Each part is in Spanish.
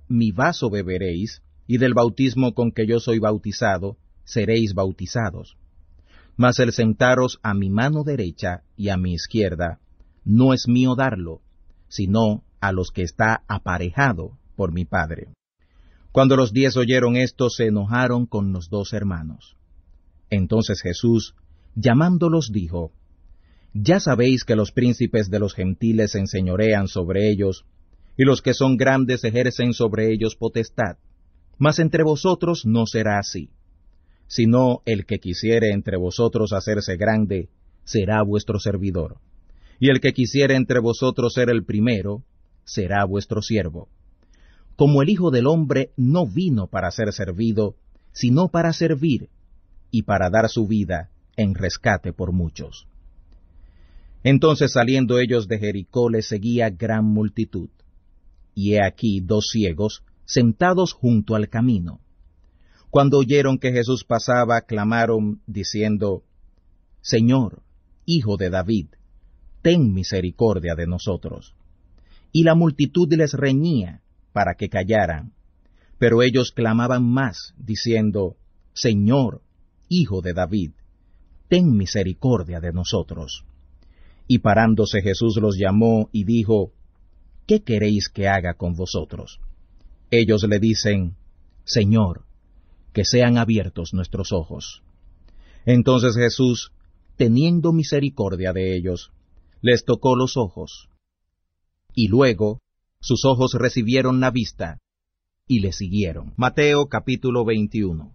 mi vaso beberéis, y del bautismo con que yo soy bautizado, seréis bautizados. Mas el sentaros a mi mano derecha y a mi izquierda, no es mío darlo, sino a los que está aparejado por mi Padre. Cuando los 10 oyeron esto, se enojaron con los 2 hermanos. Entonces Jesús, llamándolos, dijo: Ya sabéis que los príncipes de los gentiles se enseñorean sobre ellos, y los que son grandes ejercen sobre ellos potestad. Mas entre vosotros no será así, sino el que quisiere entre vosotros hacerse grande, será vuestro servidor. Y el que quisiere entre vosotros ser el primero, será vuestro siervo. Como el Hijo del Hombre no vino para ser servido, sino para servir, y para dar su vida en rescate por muchos. Entonces saliendo ellos de Jericó les seguía gran multitud. Y he aquí 2 ciegos sentados junto al camino. Cuando oyeron que Jesús pasaba, clamaron, diciendo: Señor, Hijo de David, ten misericordia de nosotros. Y la multitud les reñía para que callaran. Pero ellos clamaban más, diciendo: Señor, Hijo de David, ten misericordia de nosotros. Y parándose Jesús los llamó y dijo: ¿Qué queréis que haga con vosotros? Ellos le dicen: Señor, que sean abiertos nuestros ojos. Entonces Jesús, teniendo misericordia de ellos, les tocó los ojos. Y luego sus ojos recibieron la vista, y le siguieron. Mateo capítulo 21.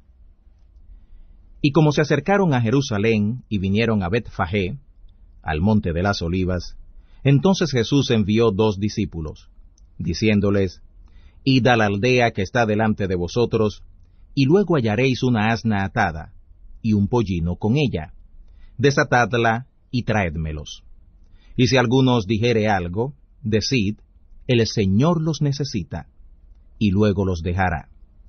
Y como se acercaron a Jerusalén, y vinieron a Betfagé, al monte de las Olivas, entonces Jesús envió 2 discípulos, diciéndoles: Id a la aldea que está delante de vosotros, y luego hallaréis una asna atada, y un pollino con ella. Desatadla y traédmelos. Y si alguno os dijere algo, decid: el Señor los necesita, y luego los dejará.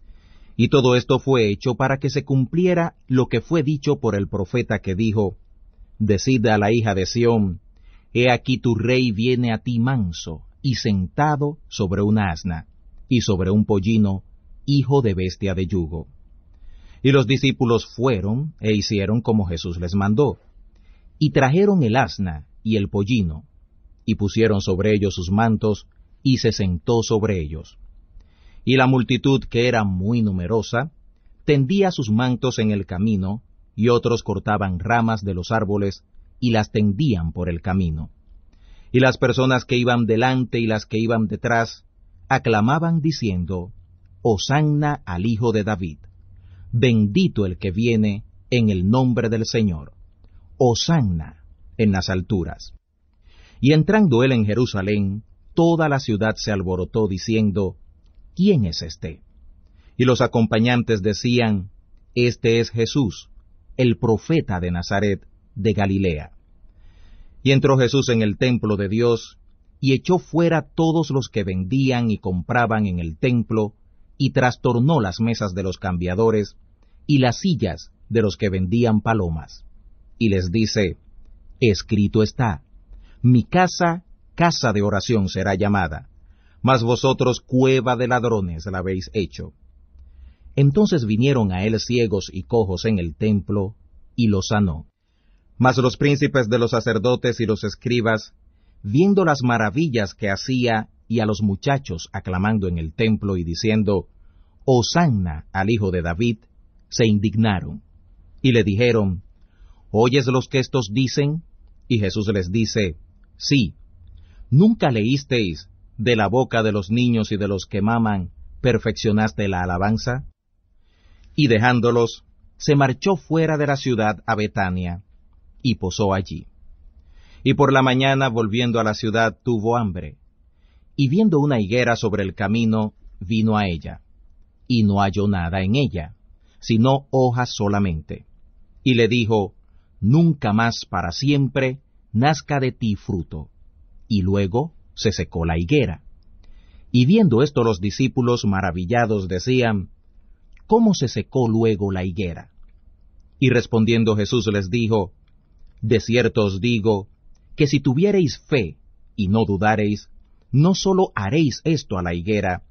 Y todo esto fue hecho para que se cumpliera lo que fue dicho por el profeta que dijo: Decid a la hija de Sión: He aquí tu rey viene a ti manso, y sentado sobre una asna, y sobre un pollino, hijo de bestia de yugo. Y los discípulos fueron, e hicieron como Jesús les mandó, y trajeron el asna y el pollino, y pusieron sobre ellos sus mantos, y se sentó sobre ellos. Y la multitud, que era muy numerosa, tendía sus mantos en el camino, y otros cortaban ramas de los árboles, y las tendían por el camino. Y las personas que iban delante y las que iban detrás, aclamaban diciendo: Hosanna al Hijo de David. Bendito el que viene en el nombre del Señor. Hosanna en las alturas. Y entrando él en Jerusalén, toda la ciudad se alborotó diciendo: ¿Quién es este? Y los acompañantes decían: Este es Jesús, el profeta de Nazaret de Galilea. Y entró Jesús en el templo de Dios, y echó fuera todos los que vendían y compraban en el templo, y trastornó las mesas de los cambiadores, y las sillas de los que vendían palomas. Y les dice: Escrito está: Mi casa, casa de oración será llamada, mas vosotros cueva de ladrones la habéis hecho. Entonces vinieron a él ciegos y cojos en el templo, y los sanó. Mas los príncipes de los sacerdotes y los escribas, viendo las maravillas que hacía, y a los muchachos aclamando en el templo y diciendo: Hosanna al Hijo de David, se indignaron, y le dijeron: ¿Oyes los que estos dicen? Y Jesús les dice: Sí. ¿Nunca leísteis: de la boca de los niños y de los que maman, perfeccionaste la alabanza? Y dejándolos, se marchó fuera de la ciudad a Betania, y posó allí. Y por la mañana, volviendo a la ciudad, tuvo hambre, y viendo una higuera sobre el camino, vino a ella, y no halló nada en ella, sino hojas solamente. Y le dijo: Nunca más para siempre nazca de ti fruto. Y luego se secó la higuera. Y viendo esto los discípulos maravillados decían: ¿Cómo se secó luego la higuera? Y respondiendo Jesús les dijo: De cierto os digo, que si tuviereis fe, y no dudareis, no sólo haréis esto a la higuera,